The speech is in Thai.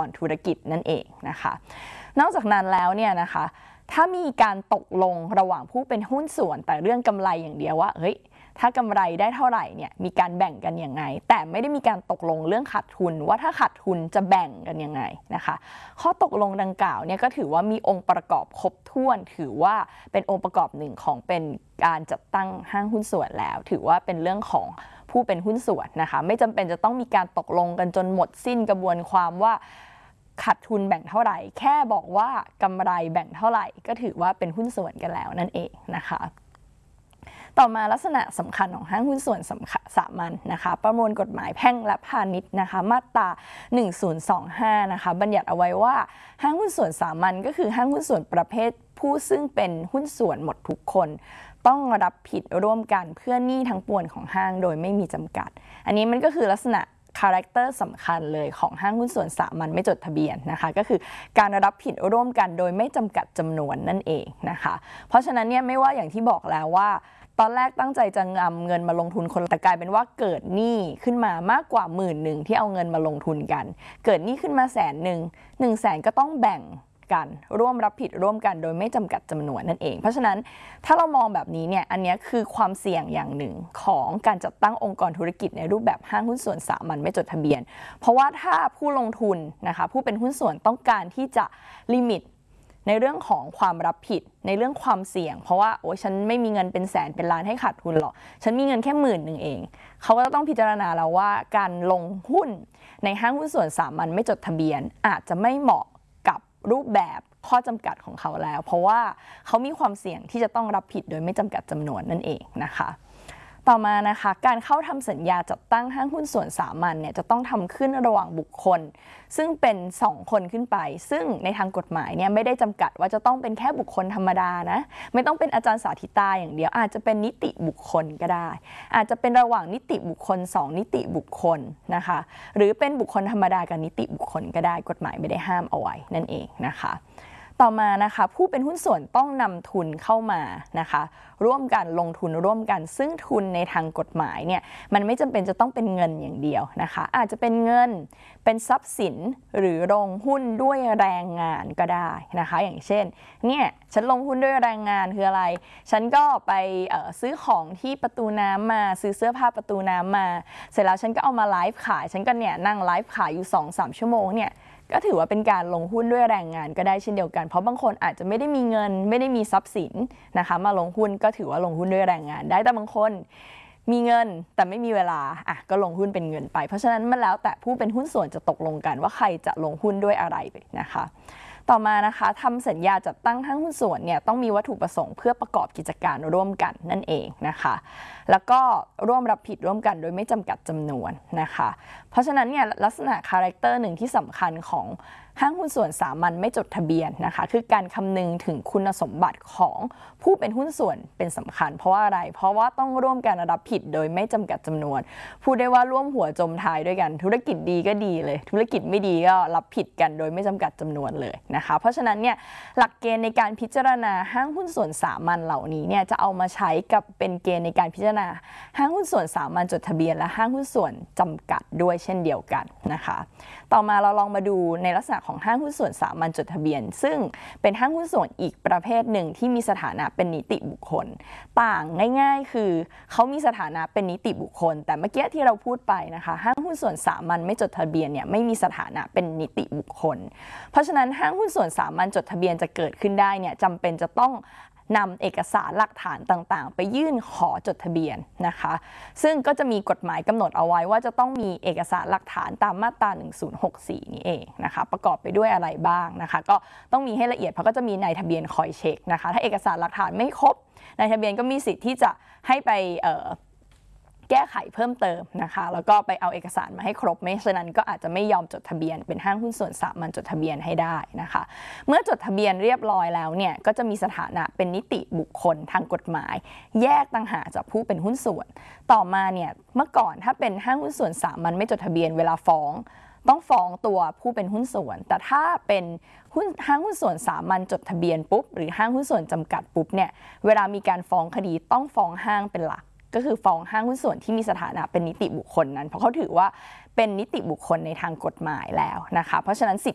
รธุรกิจนั่นเองนะคะนอกจากนั้นแล้วเนี่ยนะคะถ้ามีการตกลงระหว่างผู้เป็นหุ้นส่วนแต่เรื่องกำไรอย่างเดียวว่าเฮ้ยถ้ากำไรได้เท่าไหร่เนี่ยมีการแบ่งกันยังไงแต่ไม่ได้มีการตกลงเรื่องขาดทุนว่าถ้าขาดทุนจะแบ่งกันยังไงนะคะข้อตกลงดังกล่าวเนี่ยก็ถือว่ามีองค์ประกอบครบถ้วนถือว่าเป็นองค์ประกอบหนึ่งของเป็นการจัดตั้งห้างหุ้นส่วนแล้วถือว่าเป็นเรื่องของผู้เป็นหุ้นส่วนนะคะไม่จำเป็นจะต้องมีการตกลงกันจนหมดสิ้นกระบวนความว่าขาดทุนแบ่งเท่าไหร่แค่บอกว่ากำไรแบ่งเท่าไหร่ก็ถือว่าเป็นหุ้นส่วนกันแล้วนั่นเองนะคะต่อมาลักษณะสำคัญของห้างหุ้นส่วนสามัญนะคะประมวลกฎหมายแพ่งและพาณิชย์นะคะมาตรา1025นะคะบัญญัติเอาไว้ว่าห้างหุ้นส่วนสามัญก็คือห้างหุ้นส่วนประเภทผู้ซึ่งเป็นหุ้นส่วนหมดทุกคนต้องรับผิดร่วมกันเพื่อหนี้ทั้งปวงของห้างโดยไม่มีจำกัดอันนี้มันก็คือลักษณะคาแรคเตอร์สำคัญเลยของห้างหุ้นส่วนสามัญไม่จดทะเบียนนะคะก็คือการรับผิดร่วมกันโดยไม่จำกัดจำนวนนั่นเองนะคะเพราะฉะนั้นเนี่ยไม่ว่าอย่างที่บอกแล้วว่าตอนแรกตั้งใจจะนำเงินมาลงทุนคนแต่กลายเป็นว่าเกิดหนี้ขึ้นมามากกว่า10,000ที่เอาเงินมาลงทุนกันเกิดหนี้ขึ้นมา100,000ก็ต้องแบ่งกันร่วมรับผิดร่วมกันโดยไม่จำกัดจำนวนนั่นเองเพราะฉะนั้นถ้าเรามองแบบนี้เนี่ยอันนี้คือความเสี่ยงอย่างหนึ่งของการจัดตั้งองค์กรธุรกิจในรูปแบบห้างหุ้นส่วนสามัญไม่จดทะเบียนเพราะว่าถ้าผู้ลงทุนนะคะผู้เป็นหุ้นส่วนต้องการที่จะลิมิตในเรื่องของความรับผิดในเรื่องความเสี่ยงเพราะว่าโอ้ฉันไม่มีเงินเป็นแสนเป็นล้านให้ขาดทุนหรอกฉันมีเงินแค่10,000เองเขาก็ต้องพิจารณาแล้วว่าการลงหุ้นในห้างหุ้นส่วนสามัญไม่จดทะเบียนอาจจะไม่เหมาะกับรูปแบบข้อจำกัดของเขาแล้วเพราะว่าเขามีความเสี่ยงที่จะต้องรับผิดโดยไม่จำกัดจำนวนนั่นเองนะคะต่อมานะคะการเข้าทำสัญญาจัดตั้งห้างหุ้นส่วนสามัญเนี่ยจะต้องทำขึ้นระหว่างบุคคลซึ่งเป็น2คนขึ้นไปซึ่งในทางกฎหมายเนี่ยไม่ได้จำกัดว่าจะต้องเป็นแค่บุคคลธรรมดานะไม่ต้องเป็นอาจารย์สาธิตาอย่างเดียวอาจจะเป็นนิติบุคคลก็ได้อาจจะเป็นระหว่างนิติบุคคล2นิติบุคคลนะคะหรือเป็นบุคคลธรรมดากับนิติบุคคลก็ได้กฎหมายไม่ได้ห้ามเอาไว้นั่นเองนะคะต่อมานะคะผู้เป็นหุ้นส่วนต้องนำทุนเข้ามานะคะร่วมกันลงทุนร่วมกันซึ่งทุนในทางกฎหมายเนี่ยมันไม่จำเป็นจะต้องเป็นเงินอย่างเดียวนะคะอาจจะเป็นเงินเป็นทรัพย์สินหรือลงหุ้นด้วยแรงงานก็ได้นะคะอย่างเช่นเนี่ยฉันลงหุ้นด้วยแรงงานคืออะไรฉันก็ไปซื้อของที่ประตูน้ำมาซื้อเสื้อผ้าประตูน้ำมาเสร็จแล้วฉันก็เอามาไลฟ์ขายฉันก็เนี่ยนั่งไลฟ์ขายอยู่ 2-3 ชั่วโมงเนี่ยก็ถือว่าเป็นการลงหุ้นด้วยแรงงานก็ได้เช่นเดียวกันเพราะบางคนอาจจะไม่ได้มีเงินไม่ได้มีทรัพย์สินนะคะมาลงหุ้นก็ถือว่าลงหุ้นด้วยแรงงานได้แต่บางคนมีเงินแต่ไม่มีเวลาก็ลงหุ้นเป็นเงินไปเพราะฉะนั้นมันแล้วแต่ผู้เป็นหุ้นส่วนจะตกลงกันว่าใครจะลงหุ้นด้วยอะไรนะคะต่อมานะคะทำสัญญาจัดตั้งห้างหุ้นส่วนเนี่ยต้องมีวัตถุประสงค์เพื่อประกอบกิจการร่วมกันนั่นเองนะคะแล้วก็ร่วมรับผิดร่วมกันโดยไม่จำกัดจำนวนนะคะเพราะฉะนั้นเนี่ยลักษณะคาแรคเตอร์หนึ่งที่สำคัญของห้างหุ้นส่วนสามัญไม่จดทะเบียนนะคะคือการคำนึงถึงคุณสมบัติของผู้เป็นหุ้นส่วนเป็นสำคัญเพราะว่าอะไรเพราะว่าต้องร่วมกันรับผิดโดยไม่จำกัดจำนวนพูดได้ว่าร่วมหัวจมท้ายด้วยกันธุรกิจดีก็ดีเลยธุรกิจไม่ดีก็รับผิดกันโดยไม่จำกัดจำนวนเลยนะคะเพราะฉะนั้นเนี่ยหลักเกณฑ์ในการพิจารณาห้างหุ้นส่วนสามัญเหล่านี้เนี่ยจะเอามาใช้กับเป็นเกณฑ์ในการพิจารณาห้างหุ้นส่วนสามัญจดทะเบียนและห้างหุ้นส่วนจำกัดด้วยเช่นเดียวกันนะคะต่อมาเราลองมาดูในลักษณะของห้างหุ้นส่วนสามัญจดทะเบียนซึ่งเป็นห้างหุ้นส่วนอีกประเภทหนึ่งที่มีสถานะเป็นนิติบุคคลต่างง่ายๆคือเขามีสถานะเป็นนิติบุคคลแต่เมื่อกี้ที่เราพูดไปนะคะห้างหุ้นส่วนสามัญไม่จดทะเบียนเนี่ยไม่มีสถานะเป็นนิติบุคคลเพราะฉะนั้นห้างหุ้นส่วนสามัญจดทะเบียนจะเกิดขึ้นได้เนี่ยจำเป็นจะต้องนำเอกสารหลักฐานต่างๆไปยื่นขอจดทะเบียนนะคะซึ่งก็จะมีกฎหมายกำหนดเอาไว้ว่าจะต้องมีเอกสารหลักฐานตามมาตรา1064นี้เองนะคะประกอบไปด้วยอะไรบ้างนะคะก็ต้องมีให้ละเอียดเพราะก็จะมีนายทะเบียนคอยเช็คนะคะถ้าเอกสารหลักฐานไม่ครบนายทะเบียนก็มีสิทธิ์ที่จะให้ไปแก้ไขเพิ่มเติมนะคะแล้วก็ไปเอาเอกสารมาให้ครบไม่ฉะนั้นก็อาจจะไม่ยอมจดทะเบียนเป็นห้างหุ้นส่วนสามัญจดทะเบียนให้ได้นะคะเมื่อจดทะเบียนเรียบร้อยแล้วเนี่ยก็จะมีสถานะเป็นนิติบุคคลทางกฎหมายแยกต่างหากจากผู้เป็นหุ้นส่วนต่อมาเนี่ยเมื่อก่อนถ้าเป็นห้างหุ้นส่วนสามัญไม่จดทะเบียนเวลาฟ้องต้องฟ้องตัวผู้เป็นหุ้นส่วนแต่ถ้าเป็นห้างหุ้นส่วนสามัญจดทะเบียนปุ๊บหรือห้างหุ้นส่วนจำกัดปุ๊บเนี่ยเวลามีการฟ้องคดีต้องฟ้องห้างเป็นหลักก็คือฟ้องห้างหุ้นส่วนที่มีสถานะเป็นนิติบุคคลนั้นเพราะเขาถือว่าเป็นนิติบุคคลในทางกฎหมายแล้วนะคะเพราะฉะนั้นสิท